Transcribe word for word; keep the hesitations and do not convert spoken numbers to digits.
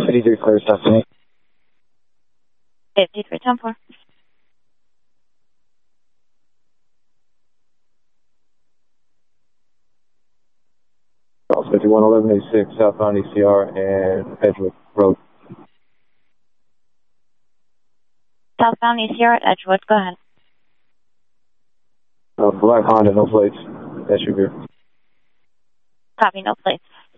fifty-three clear, Stephanie. fifty-three, ten four. fifty-one eleven eighty-six, southbound E C R and Edgewood Road. Southbound E C R at Edgewood, go ahead. Uh, black Honda, no plates. That's your beer. Copy, no plates.